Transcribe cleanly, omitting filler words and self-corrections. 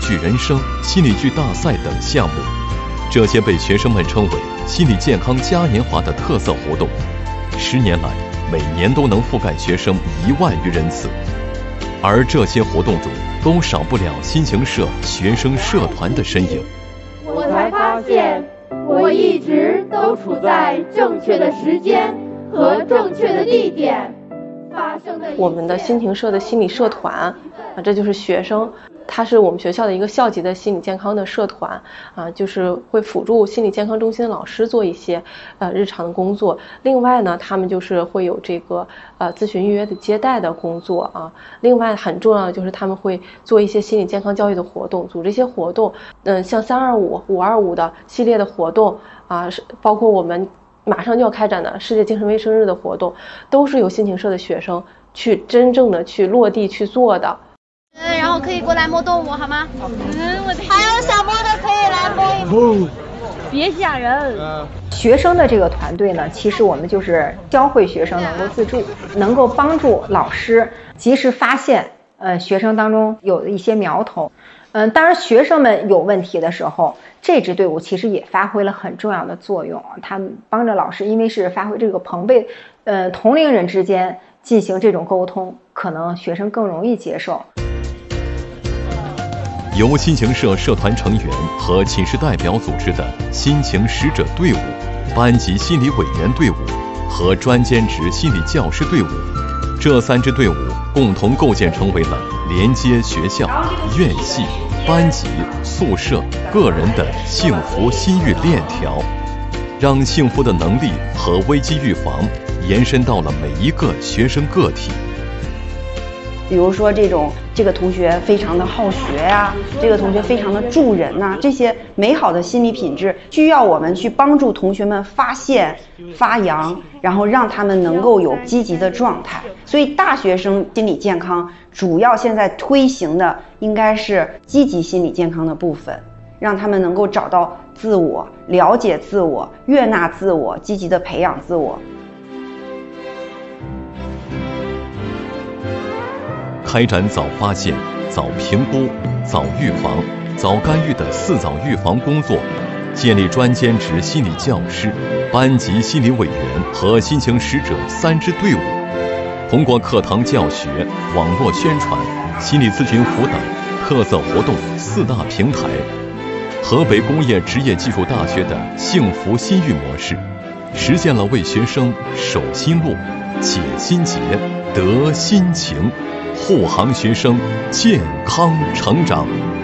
剧人生、心理剧大赛等项目。这些被学生们称为心理健康嘉年华的特色活动，10年来每年都能覆盖学生1万余人次。而这些活动中都少不了心情社学生社团的身影。 我才发现我一直都处在正确的时间和正确的地点发生的。 我们的心情社的心理社团这就是学生，它是我们学校的一个校级的心理健康的社团就是会辅助心理健康中心的老师做一些日常的工作。另外呢，他们就是会有这个咨询预约的接待的工作另外很重要的就是他们会做一些心理健康教育的活动，组织一些活动，像325、525的系列的活动包括我们马上就要开展的世界精神卫生日的活动，都是由心情社的学生去真正的去落地去做的。 然后可以过来摸动物好吗？还有想摸的可以来摸一摸。 别吓人。 学生的这个团队呢，其实我们就是教会学生能够自助，能够帮助老师及时发现学生当中有一些苗头。当然学生们有问题的时候，这支队伍其实也发挥了很重要的作用。他们帮着老师，因为是发挥这个朋辈同龄人之间进行这种沟通，可能学生更容易接受。 由心情社社团成员和寝室代表组织的心情使者队伍、班级心理委员队伍和专兼职心理教师队伍，这3支队伍共同构建成为了连接学校、院系、班级、宿舍、个人的幸福心域链条，让幸福的能力和危机预防延伸到了每一个学生个体。 比如说这个同学非常的好学呀，这个同学非常的助人呐，这些美好的心理品质需要我们去帮助同学们发现、发扬，然后让他们能够有积极的状态。所以大学生心理健康主要现在推行的应该是积极心理健康的部分，让他们能够找到自我、了解自我、悦纳自我、积极的培养自我。 开展早发现、早评估、早预防、早干预的4早预防工作，建立专兼职心理教师、班级心理委员和心情使者3支队伍，通过课堂教学、网络宣传、心理咨询辅导、特色活动4大平台，河北工业职业技术大学的幸福心域模式，实现了为学生守心路、解心结、得心情，护航学生健康成长。